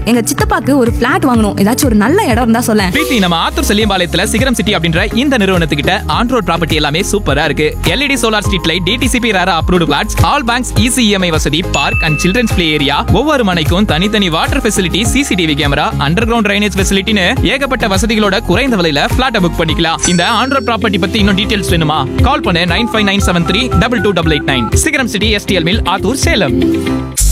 எங்க சித்தப்பாக்கு ஒரு பிளாட் வாங்கணும், ஏதாச்சும் ஒரு நல்ல இடம் இருந்தா சொல்ல. பிரீத்தி, நம்ம ஆத்தூர் செல்லியம்பாளையத்துல சிகரம் சிட்டி அப்படின்ற இந்த நிறுவனத்துக்கிட்ட ஆன் ரோட் ப்ராப்பர்ட்டி எல்லாமே சூப்பரா இருக்கு. LED solar street light, DTCP ரேரா approved plots, all banks easy EMI வசதி, park and children's play area, ஒவ்வொரு மனைக்கும் தனித்தனி water facility, CCTV camera, under ground drainage ஃபெசிலிட்டின்னு ஏகப்பட்ட வசதிகளோட குறைந்த விலையில பிளாட் புக் பண்ணிக்கலாம். இந்த ஆன் ரோட் ப்ராப்பர்ட்டி பத்தி இன்னும் டீடைல்ஸ் வேணுமா? கால் பண்ணு 9597322889. சிகரம் city, STL mill, Attur, Salem.